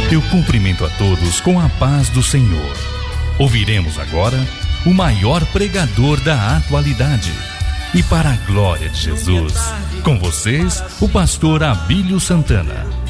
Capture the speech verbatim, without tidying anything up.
Eu cumprimento a todos com a paz do Senhor. Ouviremos agora o maior pregador da atualidade. E para a glória de Jesus, com vocês, o pastor Abílio Santana.